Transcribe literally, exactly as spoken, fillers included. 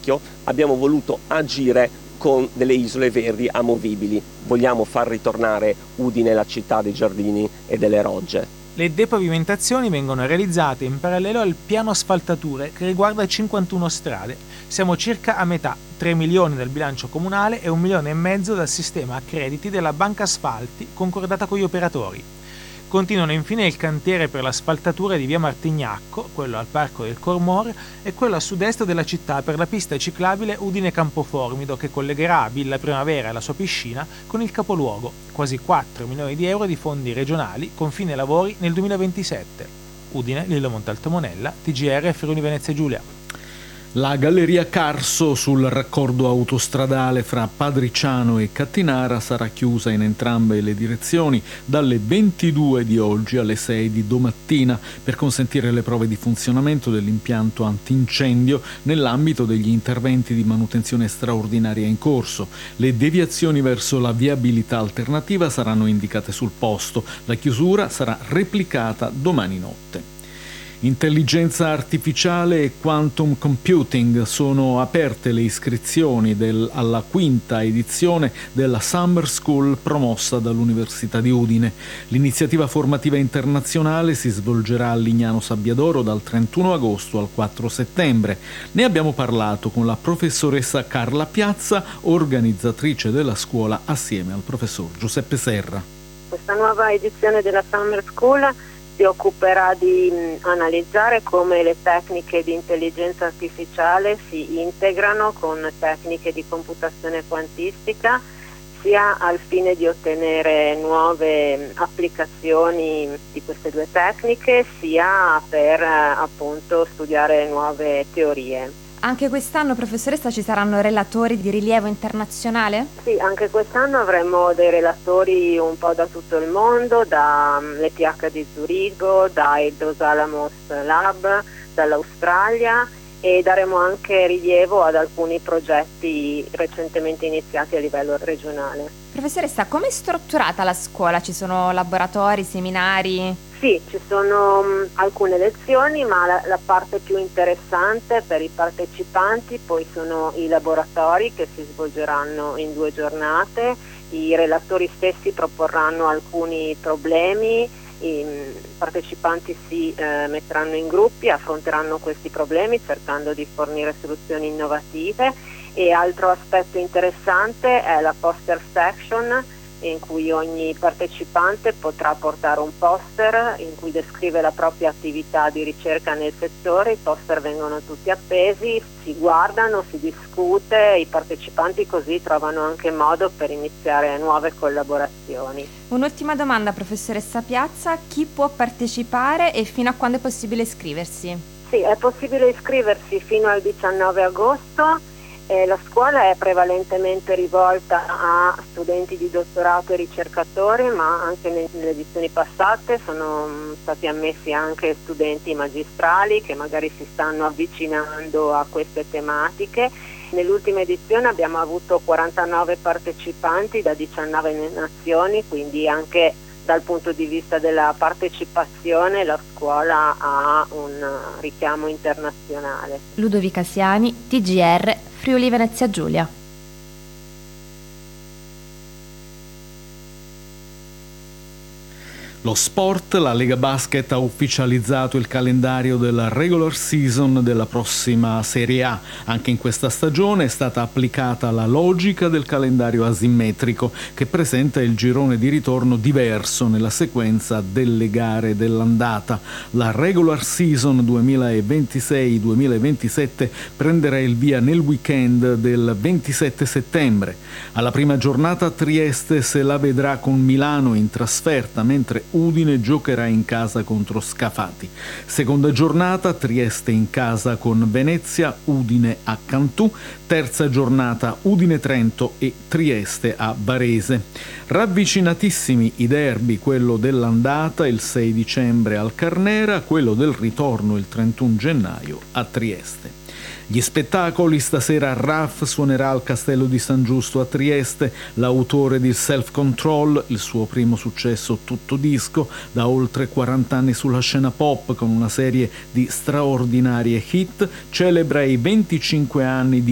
Vecchio abbiamo voluto agire con delle isole verdi amovibili. Vogliamo far ritornare Udine la città dei giardini e delle rogge. Le depavimentazioni vengono realizzate in parallelo al piano asfaltature che riguarda cinquantuno strade. Siamo circa a metà, tre milioni dal bilancio comunale e un milione e mezzo dal sistema a crediti della Banca Asfalti concordata con gli operatori. Continuano infine il cantiere per l'asfaltatura di via Martignacco, quello al Parco del Cormor e quello a sud-est della città per la pista ciclabile Udine Campoformido che collegherà Villa Primavera e la sua piscina con il capoluogo. Quasi quattro milioni di euro di fondi regionali con fine lavori nel duemilaventisette. Udine, Lillo Montalto Monella, T G R Friuli Venezia Giulia. La Galleria Carso sul raccordo autostradale fra Padriciano e Cattinara sarà chiusa in entrambe le direzioni dalle ventidue di oggi alle sei di domattina per consentire le prove di funzionamento dell'impianto antincendio nell'ambito degli interventi di manutenzione straordinaria in corso. Le deviazioni verso la viabilità alternativa saranno indicate sul posto. La chiusura sarà replicata domani notte. Intelligenza artificiale e quantum computing, sono aperte le iscrizioni del, alla quinta edizione della Summer School promossa dall'Università di Udine. L'iniziativa formativa internazionale si svolgerà a Lignano Sabbiadoro dal trentuno agosto al quattro settembre. Ne abbiamo parlato con la professoressa Carla Piazza, organizzatrice della scuola, assieme al professor Giuseppe Serra. Questa nuova edizione della Summer School si occuperà di mh, analizzare come le tecniche di intelligenza artificiale si integrano con tecniche di computazione quantistica, sia al fine di ottenere nuove mh, applicazioni di queste due tecniche, sia per eh, appunto studiare nuove teorie. Anche quest'anno, professoressa, ci saranno relatori di rilievo internazionale? Sì, anche quest'anno avremo dei relatori un po' da tutto il mondo, dall'E T H di Zurigo, dai Dos Alamos Lab, dall'Australia, e daremo anche rilievo ad alcuni progetti recentemente iniziati a livello regionale. Professoressa, come è strutturata la scuola? Ci sono laboratori, seminari? Sì, ci sono mh, alcune lezioni, ma la, la parte più interessante per i partecipanti poi sono i laboratori che si svolgeranno in due giornate. I relatori stessi proporranno alcuni problemi, i partecipanti si eh, metteranno in gruppi, affronteranno questi problemi cercando di fornire soluzioni innovative. E altro aspetto interessante è la poster section, in cui ogni partecipante potrà portare un poster in cui descrive la propria attività di ricerca nel settore. I poster vengono tutti appesi, si guardano, si discute, i partecipanti così trovano anche modo per iniziare nuove collaborazioni. Un'ultima domanda, professoressa Piazza: chi può partecipare e fino a quando è possibile iscriversi? Sì, è possibile iscriversi fino al diciannove agosto. Eh, la scuola è prevalentemente rivolta a studenti di dottorato e ricercatori, ma anche ne- nelle edizioni passate sono mh, stati ammessi anche studenti magistrali che magari si stanno avvicinando a queste tematiche. Nell'ultima edizione abbiamo avuto quarantanove partecipanti da diciannove nazioni, quindi anche dal punto di vista della partecipazione la scuola ha un richiamo internazionale. Ludovica Siani, T G R Friuli Venezia Giulia. Lo sport, la Lega Basket ha ufficializzato il calendario della regular season della prossima Serie A. Anche in questa stagione è stata applicata la logica del calendario asimmetrico, che presenta il girone di ritorno diverso nella sequenza delle gare dell'andata. La regular season duemilaventisei duemilaventisette prenderà il via nel weekend del ventisette settembre. Alla prima giornata Trieste se la vedrà con Milano in trasferta, mentre Udine giocherà in casa contro Scafati. Seconda giornata Trieste in casa con Venezia, Udine a Cantù. Terza giornata Udine-Trento e Trieste a Varese. Ravvicinatissimi i derby, quello dell'andata il sei dicembre al Carnera, quello del ritorno il trentuno gennaio a Trieste. Gli spettacoli: stasera Raff suonerà al Castello di San Giusto a Trieste, l'autore di Self Control, il suo primo successo tutto disco, da oltre quaranta anni sulla scena pop con una serie di straordinarie hit, celebra i venticinque anni di